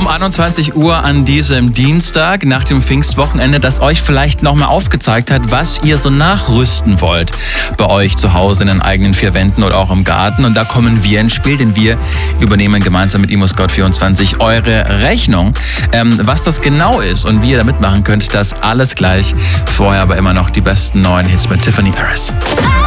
um 21 Uhr an diesem Dienstag nach dem Pfingstwochenende, das euch vielleicht nochmal aufgezeigt hat, was ihr so nachrüsten wollt bei euch zu Hause in den eigenen vier Wänden oder auch im Garten. Und da kommen wir ins Spiel, denn wir übernehmen gemeinsam mit ImmoScout24 eure Rechnung. Was das genau ist und wie ihr da mitmachen könnt, das alles gleich. Vorher aber immer noch die besten neuen Hits mit Tiffany Harris.